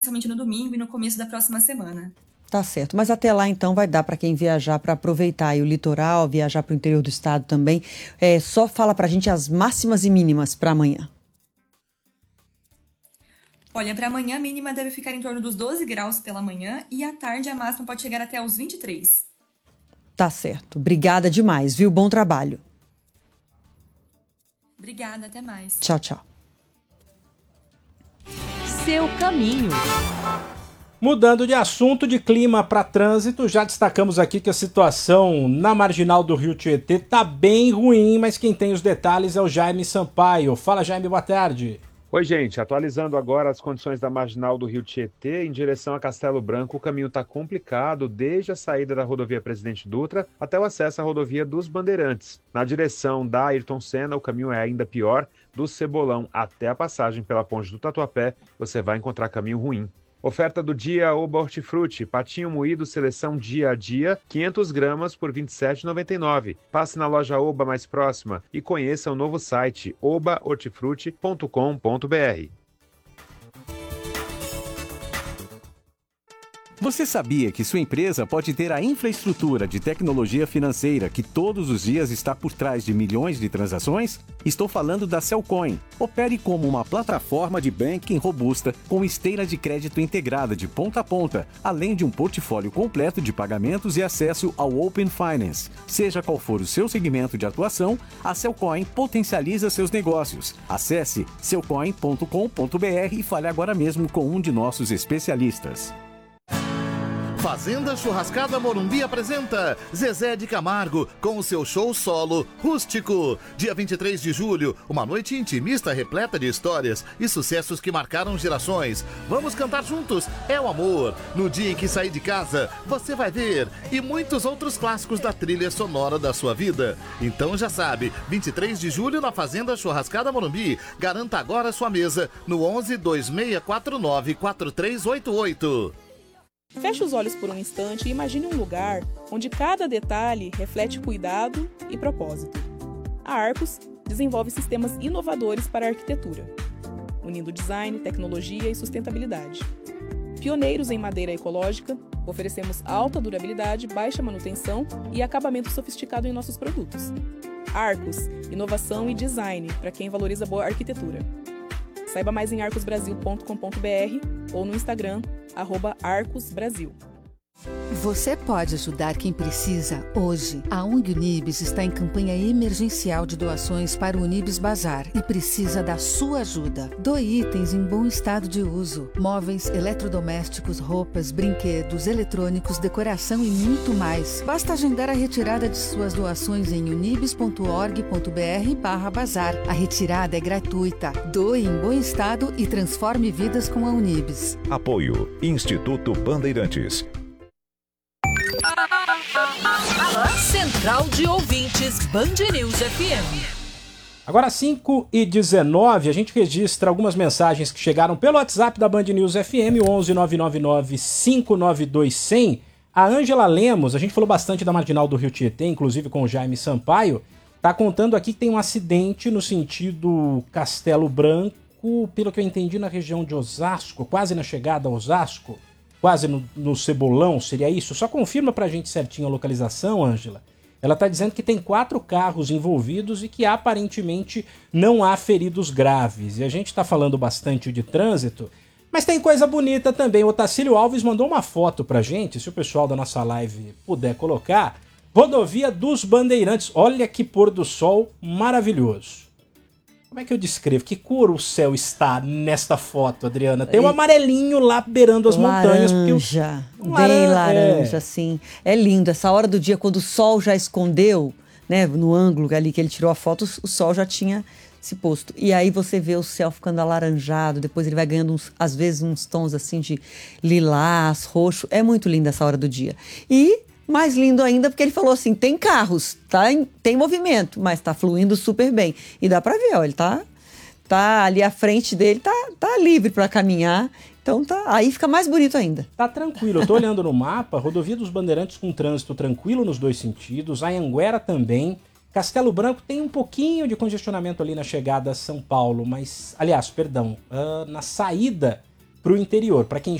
especialmente no domingo e no começo da próxima semana. Tá certo, mas até lá então vai dar para quem viajar para aproveitar aí o litoral, viajar para o interior do estado também. Só fala para a gente as máximas e mínimas para amanhã. Olha, para amanhã a mínima deve ficar em torno dos 12 graus pela manhã e à tarde a máxima pode chegar até os 23. Tá certo, obrigada demais, viu? Bom trabalho. Obrigada, até mais. Tchau, tchau. Seu caminho. Mudando de assunto, de clima para trânsito, já destacamos aqui que a situação na marginal do Rio Tietê tá bem ruim, mas quem tem os detalhes é o Jaime Sampaio. Fala, Jaime, boa tarde. Oi, gente. Atualizando agora as condições da marginal do Rio Tietê, em direção a Castelo Branco, o caminho está complicado desde a saída da rodovia Presidente Dutra até o acesso à rodovia dos Bandeirantes. Na direção da Ayrton Senna, o caminho é ainda pior. Do Cebolão até a passagem pela ponte do Tatuapé, você vai encontrar caminho ruim. Oferta do dia Oba Hortifruti, patinho moído seleção dia a dia, 500 gramas por R$ 27,99. Passe na loja Oba mais próxima e conheça o novo site obahortifruti.com.br. Você sabia que sua empresa pode ter a infraestrutura de tecnologia financeira que todos os dias está por trás de milhões de transações? Estou falando da Cellcoin. Opere como uma plataforma de banking robusta com esteira de crédito integrada de ponta a ponta, além de um portfólio completo de pagamentos e acesso ao Open Finance. Seja qual for o seu segmento de atuação, a Cellcoin potencializa seus negócios. Acesse cellcoin.com.br e fale agora mesmo com um de nossos especialistas. Fazenda Churrascada Morumbi apresenta Zezé de Camargo com o seu show solo Rústico. Dia 23 de julho, uma noite intimista repleta de histórias e sucessos que marcaram gerações. Vamos cantar juntos, é o amor. No dia em que sair de casa, você vai ver. E muitos outros clássicos da trilha sonora da sua vida. Então já sabe, 23 de julho na Fazenda Churrascada Morumbi. Garanta agora sua mesa no 11 2649 4388. Feche os olhos por um instante e imagine um lugar onde cada detalhe reflete cuidado e propósito. A Arcos desenvolve sistemas inovadores para a arquitetura, unindo design, tecnologia e sustentabilidade. Pioneiros em madeira ecológica, oferecemos alta durabilidade, baixa manutenção e acabamento sofisticado em nossos produtos. Arcos, inovação e design para quem valoriza boa arquitetura. Saiba mais em arcosbrasil.com.br ou no Instagram, @arcosbrasil. Você pode ajudar quem precisa hoje. A ONG Unibis está em campanha emergencial de doações para o Unibis Bazar e precisa da sua ajuda. Doe itens em bom estado de uso, móveis, eletrodomésticos, roupas, brinquedos, eletrônicos, decoração e muito mais. Basta agendar a retirada de suas doações em unibis.org.br/bazar. A retirada é gratuita. Doe em bom estado e transforme vidas com a Unibis. Apoio Instituto Bandeirantes. Central de Ouvintes Band News FM. Agora 5h19, a gente registra algumas mensagens que chegaram pelo WhatsApp da Band News FM, 11 999 592 100. A Ângela Lemos, a gente falou bastante da marginal do Rio Tietê, inclusive com o Jaime Sampaio, tá contando aqui que tem um acidente no sentido Castelo Branco, pelo que eu entendi, na região de Osasco, quase na chegada a Osasco, quase no Cebolão, seria isso? Só confirma pra gente certinho a localização, Ângela. Ela tá dizendo que tem 4 carros envolvidos e que aparentemente não há feridos graves. E a gente tá falando bastante de trânsito, mas tem coisa bonita também. O Otacílio Alves mandou uma foto pra gente, se o pessoal da nossa live puder colocar. Rodovia dos Bandeirantes. Olha que pôr do sol maravilhoso. Como é que eu descrevo? Que cor o céu está nesta foto, Adriana? Tem um amarelinho lá beirando as montanhas. Laranja, bem laranja, sim. É lindo. Essa hora do dia, quando o sol já escondeu, né, no ângulo ali que ele tirou a foto, o sol já tinha se posto. E aí você vê o céu ficando alaranjado, depois ele vai ganhando, às vezes, uns tons assim de lilás, roxo. É muito lindo essa hora do dia. E mais lindo ainda porque ele falou assim, tem carros, tem movimento, mas tá fluindo super bem. E dá pra ver, ó, ele tá ali à frente dele, tá livre para caminhar. Então aí fica mais bonito ainda. Tá tranquilo, eu tô olhando no mapa, rodovia dos Bandeirantes com trânsito tranquilo nos dois sentidos, Anhanguera também, Castelo Branco tem um pouquinho de congestionamento ali na chegada a São Paulo, mas, aliás, perdão, na saída para o interior, para quem